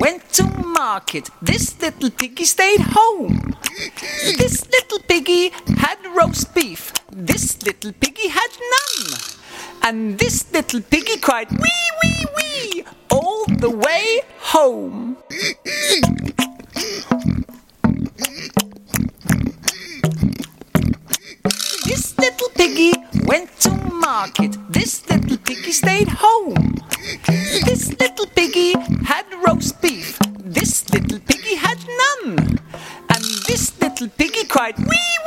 went to market. This little piggy stayed home. This little piggy had roast beef. This little piggy had none. And this little piggy cried, wee, wee, wee, all the way home. This little piggy went to market. This little piggy stayed home. This little piggy had roast beef. This little piggy had none. And this little piggy cried, wee,